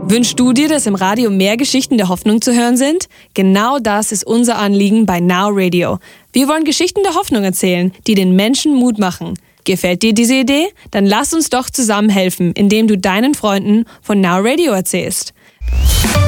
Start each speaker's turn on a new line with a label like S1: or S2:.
S1: Wünschst du dir, dass im Radio mehr Geschichten der Hoffnung zu hören sind? Genau das ist unser Anliegen bei Now Radio. Wir wollen Geschichten der Hoffnung erzählen, die den Menschen Mut machen. Gefällt dir diese Idee? Dann lass uns doch zusammen helfen, indem du deinen Freunden von Now Radio erzählst.